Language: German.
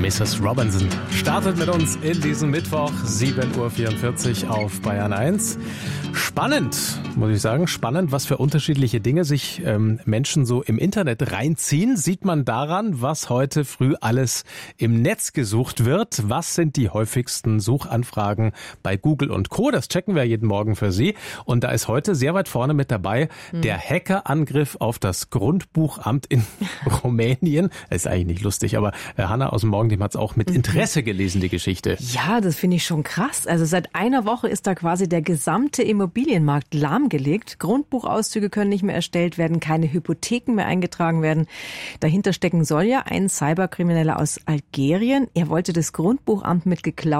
Mrs. Robinson startet mit uns in diesem Mittwoch, 7.44 Uhr auf Bayern 1. Spannend, muss ich sagen, spannend, was für unterschiedliche Dinge sich Menschen so im Internet reinziehen. Sieht man daran, was heute früh alles im Netz gesucht wird. Was sind die häufigsten Suchanfragen bei Google und Co.? Das checken wir jeden Morgen für Sie. Und da ist heute sehr weit vorne mit dabei der Hackerangriff auf das Grundbuchamt in Rumänien. Das ist eigentlich nicht lustig, aber Hanna aus dem Morgenteam hat es auch mit Interesse gelesen, die Geschichte. Ja, das finde ich schon krass. Also seit einer Woche ist da quasi der gesamte Immobilienmarkt lahmgelegt. Grundbuchauszüge können nicht mehr erstellt werden, keine Hypotheken mehr eingetragen werden. Dahinter stecken soll ja ein Cyberkrimineller aus Algerien. Er wollte das Grundbuchamt mit geklauten